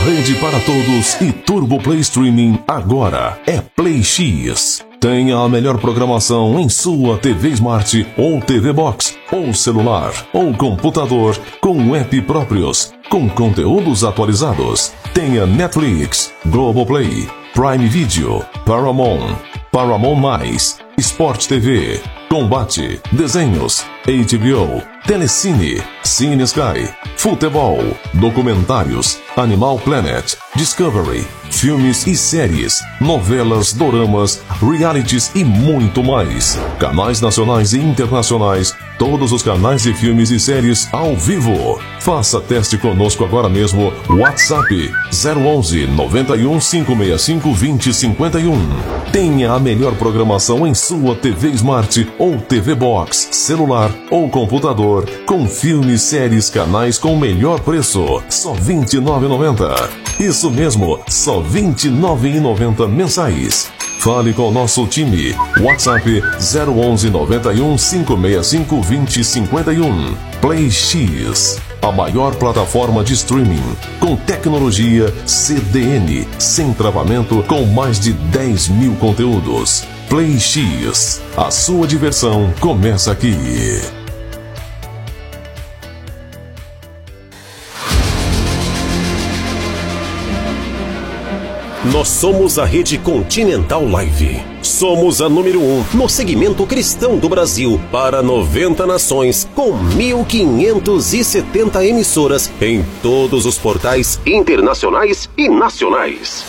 rede para todos e Turbo Play Streaming agora é Play X. Tenha a melhor programação em sua TV Smart ou TV Box, ou celular, ou computador, com app próprios, com conteúdos atualizados. Tenha Netflix, Globoplay, Prime Video, Paramount+, Sport TV, Combate, Desenhos, HBO, Telecine, Cine Sky, Futebol, Documentários, Animal Planet, Discovery, filmes e séries, novelas, doramas, realities e muito mais. Canais nacionais e internacionais, todos os canais de filmes e séries ao vivo. Faça teste conosco agora mesmo. WhatsApp 011 91 565 2051. Tenha a melhor programação em sua TV Smart ou TV Box, celular ou computador, com filmes, séries, canais com melhor preço. Só R$ 29,90. Isso mesmo, só R$ 29,90 mensais. Fale com o nosso time. WhatsApp 011 91 565 2051. Play X, a maior plataforma de streaming com tecnologia CDN, sem travamento, com mais de 10 mil conteúdos. Play X, a sua diversão começa aqui. Nós somos a Rede Continental Live. Somos a número 1 no segmento cristão do Brasil para 90 nações, com 1.570 emissoras em todos os portais internacionais e nacionais.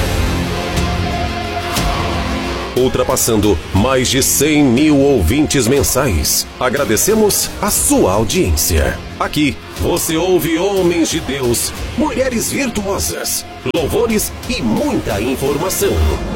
Ultrapassando mais de 100 mil ouvintes mensais. Agradecemos a sua audiência. Aqui você ouve homens de Deus, mulheres virtuosas, louvores e muita informação.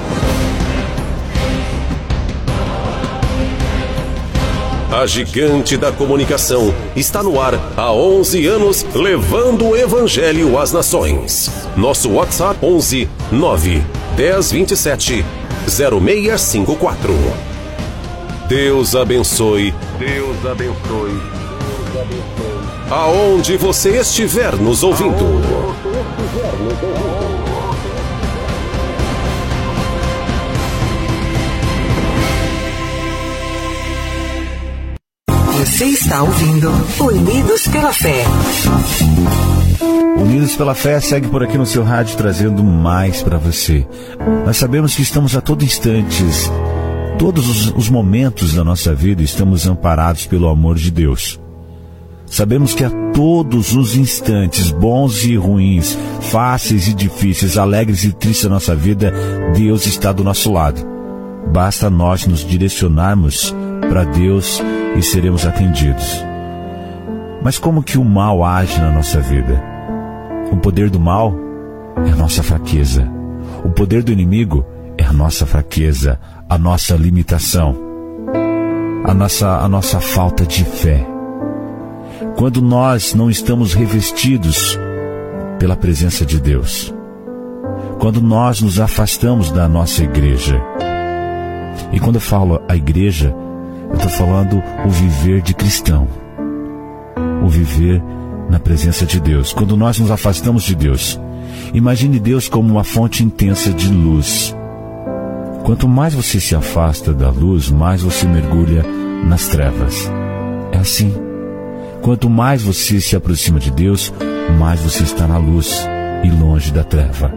A gigante da comunicação está no ar há 11 anos, levando o evangelho às nações. Nosso WhatsApp 11 9 10 27 0654. Deus abençoe. Deus abençoe. Aonde você estiver nos ouvindo. Você está ouvindo Unidos pela Fé. Unidos pela Fé segue por aqui no seu rádio, trazendo mais para você. Nós sabemos que estamos a todo instante, todos os momentos da nossa vida, estamos amparados pelo amor de Deus. Sabemos que a todos os instantes, bons e ruins, fáceis e difíceis, alegres e tristes da nossa vida, Deus está do nosso lado. Basta nós nos direcionarmos para Deus e seremos atendidos. Mas como que o mal age na nossa vida? O poder do mal é a nossa fraqueza. O poder do inimigo é a nossa fraqueza, a nossa limitação, a nossa falta de fé. Quando nós não estamos revestidos pela presença de Deus, quando nós nos afastamos da nossa igreja. E quando eu falo a igreja, eu estou falando o viver de cristão, o viver na presença de Deus. Quando nós nos afastamos de Deus, imagine Deus como uma fonte intensa de luz. Quanto mais você se afasta da luz, mais você mergulha nas trevas. É assim. Quanto mais você se aproxima de Deus, mais você está na luz e longe da treva.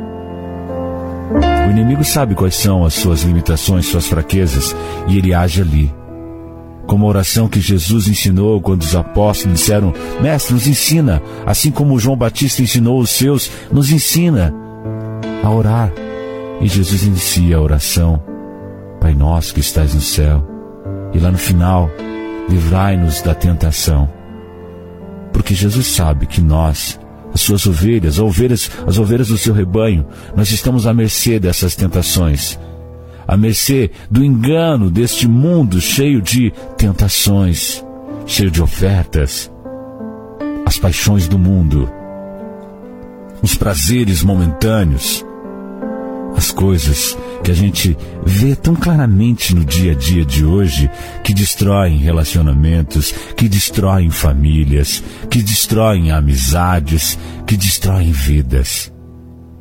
O inimigo sabe quais são as suas limitações, suas fraquezas, e ele age ali. Como a oração que Jesus ensinou quando os apóstolos disseram: Mestre, nos ensina, assim como João Batista ensinou os seus, nos ensina a orar. E Jesus inicia a oração: Pai nosso que estais no céu. E lá no final, livrai-nos da tentação. Porque Jesus sabe que nós, as suas ovelhas, as ovelhas do seu rebanho, nós estamos à mercê dessas tentações, à mercê do engano deste mundo cheio de tentações, cheio de ofertas, as paixões do mundo, os prazeres momentâneos, as coisas que a gente vê tão claramente no dia a dia de hoje, que destroem relacionamentos, que destroem famílias, que destroem amizades, que destroem vidas.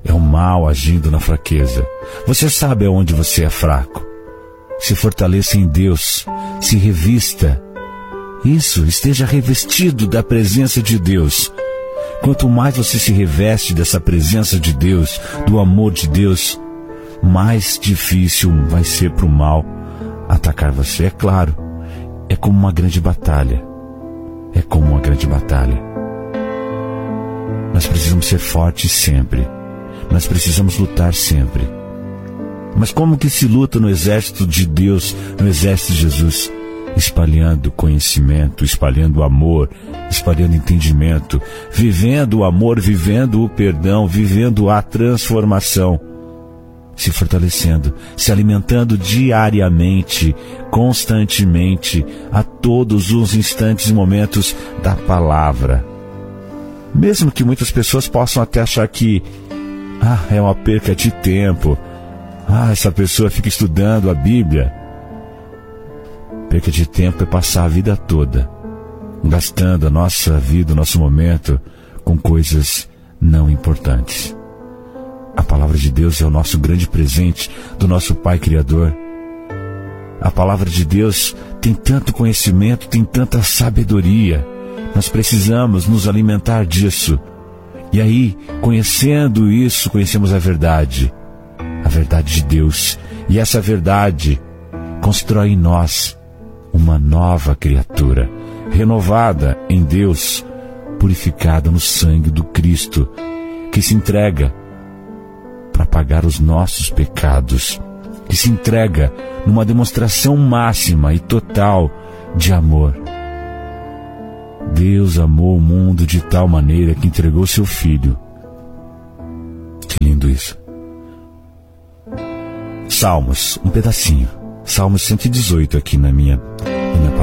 É o mal agindo na fraqueza. Você sabe aonde você é fraco. Se fortaleça em Deus. Se revista. Isso, esteja revestido da presença de Deus. Quanto mais você se reveste dessa presença de Deus, do amor de Deus, mais difícil vai ser para o mal atacar você. É claro, é como uma grande batalha. É como uma grande batalha. Nós precisamos ser fortes sempre. Nós precisamos lutar sempre. Mas como que se luta no exército de Deus, no exército de Jesus? Espalhando conhecimento, espalhando amor, espalhando entendimento, vivendo o amor, vivendo o perdão, vivendo a transformação, se fortalecendo, se alimentando diariamente, constantemente, a todos os instantes e momentos da palavra. Mesmo que muitas pessoas possam até achar que é uma perca de tempo, essa pessoa fica estudando a Bíblia. Perca de tempo é passar a vida toda gastando a nossa vida, o nosso momento com coisas não importantes. A palavra de Deus é o nosso grande presente do nosso Pai Criador. A palavra de Deus tem tanto conhecimento, tem tanta sabedoria. Nós precisamos nos alimentar disso. E aí, conhecendo isso, conhecemos a verdade de Deus. E essa verdade constrói em nós uma nova criatura, renovada em Deus, purificada no sangue do Cristo, que se entrega para pagar os nossos pecados, que se entrega numa demonstração máxima e total de amor. Deus amou o mundo de tal maneira que entregou seu Filho. Que lindo isso. Salmos, um pedacinho. Salmos 118 aqui na minha